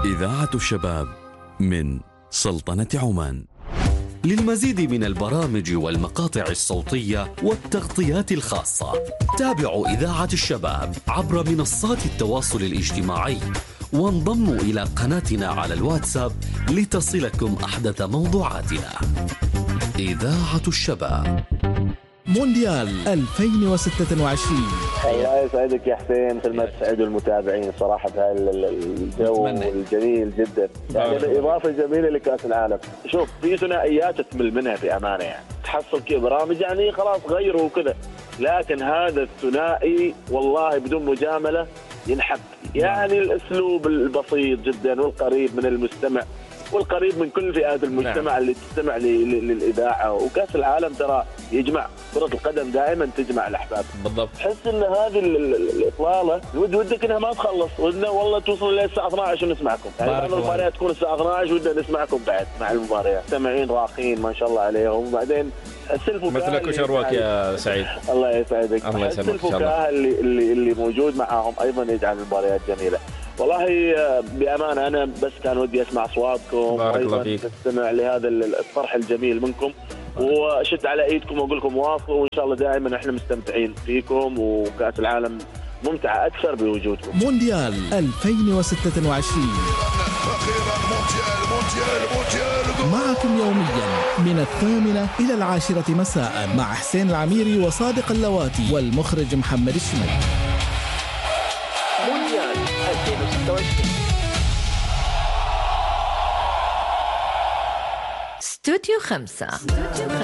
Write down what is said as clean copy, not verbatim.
إذاعة الشباب من سلطنة عمان. للمزيد من البرامج والمقاطع الصوتية والتغطيات الخاصة تابعوا إذاعة الشباب عبر منصات التواصل الاجتماعي وانضموا إلى قناتنا على الواتساب لتصلكم أحدث موضوعاتنا. إذاعة الشباب مونديال 2026. الله يسعدك يا حسين، مثل ما تسعد المتابعين صراحه بهذا الجو الجميل جدا، يعني اضافه جميله لكاس العالم. شوف، في ثنائيات تمل منها بامانه، يعني تحصل كذا برامج يعني خلاص غيروا وكذا، لكن هذا الثنائي والله بدون مجامله ينحب، يعني الاسلوب البسيط جدا والقريب من المستمع والقريب من كل فئات المجتمع اللي تستمع للإذاعة. وكأس العالم ترى يجمع، كرة القدم دائما تجمع الأحباب بالضبط. تحس إن هذه الإطلالة ودك إنها ما تخلص، ودنا والله توصل إلى الساعة 12 ونسمعكم، يعني بعض المباريات تكون الساعة 12 ودنا نسمعكم بعد مع المباريات. مستمعين راقين ما شاء الله عليهم، وبعدين مثلك وشروك يا سعيد. الله يسعدك. الله يسلمك. الفكاهة اللي موجود معاهم أيضا يجعل المباريات جميلة. والله بأمانة أنا بس كان ودي أسمع أصواتكم، بارك الله فيك، استمع لهذا الطرح الجميل منكم، وأشد على إيدكم وأقول لكم واصلوا، وإن شاء الله دائما إحنا مستمتعين فيكم، وكأس العالم ممتعة أكثر بوجودكم. مونديال 2026 معكم يوميا من 8 إلى 10 مساء مع حسين العميري وصادق اللواتي والمخرج محمد الشمال. مونديال 2026 استوديو 5.